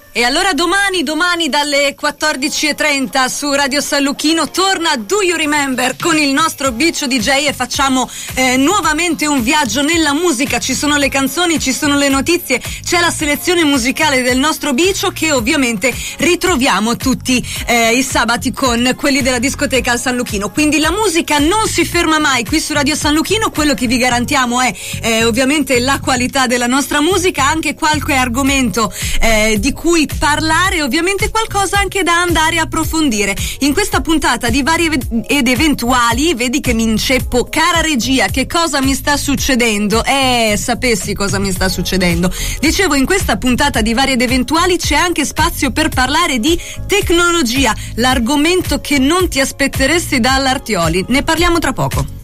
E allora domani dalle 14:30 su Radio San Lucchino torna Do You Remember con il nostro Biccio DJ e facciamo nuovamente un viaggio nella musica. Ci sono le canzoni, ci sono le notizie, c'è la selezione musicale del nostro Biccio che ovviamente ritroviamo tutti i sabati con quelli della discoteca al San Lucchino. Quindi la musica non si ferma mai qui su Radio San Lucchino, quello che vi garantiamo è ovviamente la qualità della nostra musica, anche qualche argomento di cui parlare, ovviamente qualcosa anche da andare a approfondire. In questa puntata di Vari ed Eventuali, vedi che mi inceppo, cara regia, che cosa mi sta succedendo? Sapessi cosa mi sta succedendo. Dicevo, in questa puntata di Vari ed Eventuali c'è anche spazio per parlare di tecnologia, l'argomento che non ti aspetteresti da Artioli. Ne parliamo tra poco.